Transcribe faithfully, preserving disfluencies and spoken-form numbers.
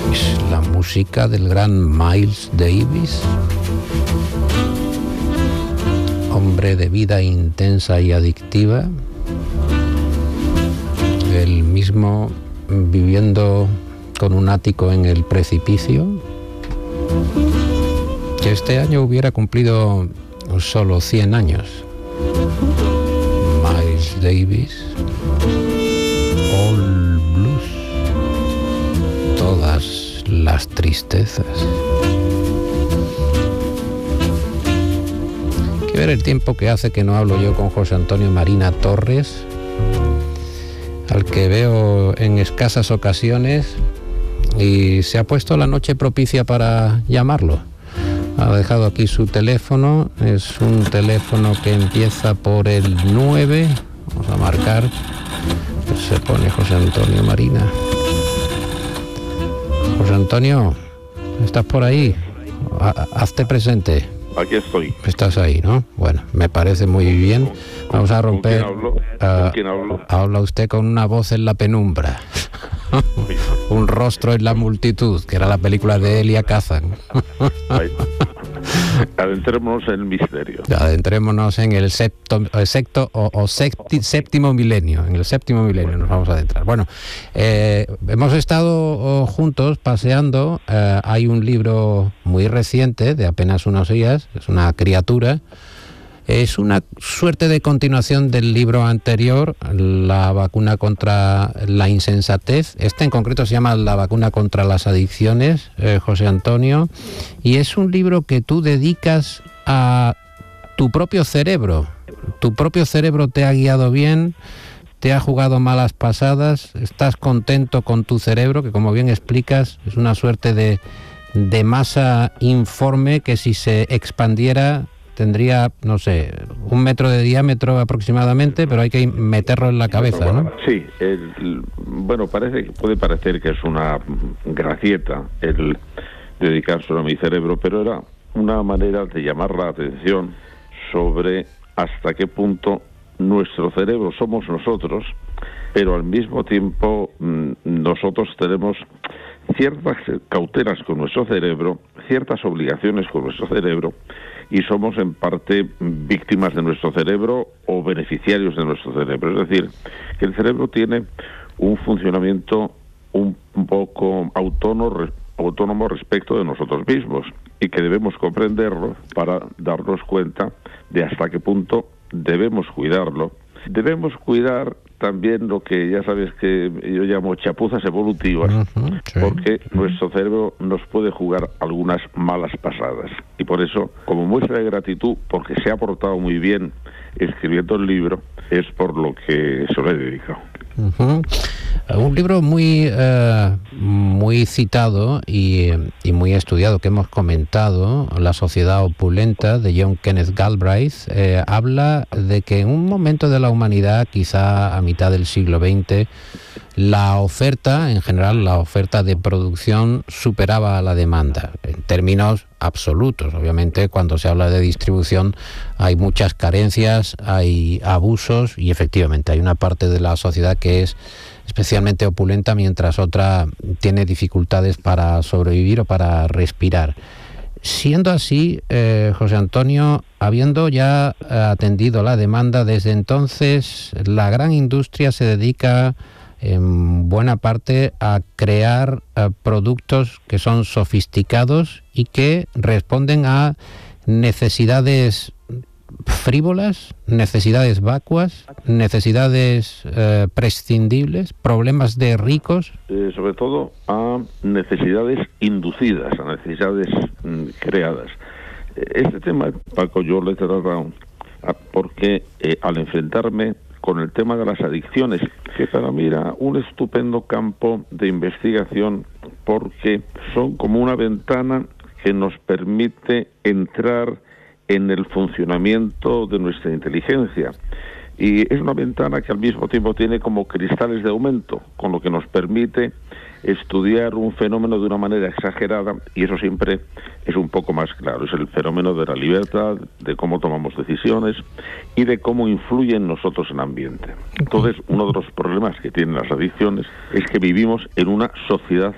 Es la música del gran Miles Davis, hombre de vida intensa y adictiva, él mismo viviendo con un ático en el precipicio, que este año hubiera cumplido solo cien años. Miles Davis, All Blues, todas las tristezas. Hay que ver el tiempo que hace que no hablo yo con José Antonio Marina Torres, al que veo en escasas ocasiones, y se ha puesto la noche propicia para llamarlo. Ha dejado aquí su teléfono, es un teléfono que empieza por el nueve, vamos a marcar, pues se pone José Antonio Marina. José Antonio, ¿estás por ahí? Hazte presente. Aquí estoy. Estás ahí, ¿no? Bueno, me parece muy bien. Vamos a romper. ¿Con quién hablo? Uh, ¿Con quién hablo? Habla usted con una voz en la penumbra. Un rostro en la multitud, que era la película de Elia Kazan. Adentrémonos en el misterio. Adentrémonos en el septo, sexto o, o septi, séptimo milenio. En el séptimo milenio nos vamos a adentrar. Bueno, eh, hemos estado juntos paseando. Eh, hay un libro muy reciente, de apenas unos días, es una criatura. Es una suerte de continuación del libro anterior, La vacuna contra la insensatez. Este en concreto se llama La vacuna contra las adicciones, eh, José Antonio, y es un libro que tú dedicas a tu propio cerebro. Tu propio cerebro te ha guiado bien, te ha jugado malas pasadas, estás contento con tu cerebro, que como bien explicas es una suerte de, de masa informe que si se expandiera tendría, no sé, un metro de diámetro aproximadamente, pero hay que meterlo en la cabeza, ¿no? Sí, el, bueno, parece puede parecer que es una gracieta el dedicárselo a mi cerebro, pero era una manera de llamar la atención sobre hasta qué punto nuestro cerebro somos nosotros, pero al mismo tiempo nosotros tenemos ciertas cautelas con nuestro cerebro, ciertas obligaciones con nuestro cerebro, y somos en parte víctimas de nuestro cerebro o beneficiarios de nuestro cerebro. Es decir, que el cerebro tiene un funcionamiento un poco autónomo, autónomo respecto de nosotros mismos, y que debemos comprenderlo para darnos cuenta de hasta qué punto debemos cuidarlo. Debemos cuidar también lo que ya sabes que yo llamo chapuzas evolutivas, uh-huh, sí. Porque nuestro cerebro nos puede jugar algunas malas pasadas, y por eso, como muestra de gratitud, porque se ha portado muy bien escribiendo el libro, es por lo que se lo he dedicado. Uh-huh. Un libro muy uh, muy citado y, y muy estudiado que hemos comentado, La sociedad opulenta, de John Kenneth Galbraith, eh, habla de que en un momento de la humanidad, quizá a mitad del siglo veinte, la oferta, en general la oferta de producción superaba a la demanda, en términos absolutos. Obviamente cuando se habla de distribución hay muchas carencias, hay abusos, y efectivamente hay una parte de la sociedad que es especialmente opulenta, mientras otra tiene dificultades para sobrevivir o para respirar. Siendo así, eh, José Antonio, habiendo ya atendido la demanda desde entonces, la gran industria se dedica en buena parte a crear uh, productos que son sofisticados y que responden a necesidades frívolas, necesidades vacuas, necesidades eh, prescindibles, problemas de ricos. Eh, sobre todo a necesidades inducidas, a necesidades mm, creadas. Este tema, Paco, yo lo he tratado porque eh, al enfrentarme con el tema de las adicciones, que para mí era un estupendo campo de investigación, porque son como una ventana que nos permite entrar en el funcionamiento de nuestra inteligencia. Y es una ventana que al mismo tiempo tiene como cristales de aumento, con lo que nos permite estudiar un fenómeno de una manera exagerada, y eso siempre es un poco más claro. Es el fenómeno de la libertad, de cómo tomamos decisiones y de cómo influye en nosotros el ambiente. Entonces, uno de los problemas que tienen las adicciones es que vivimos en una sociedad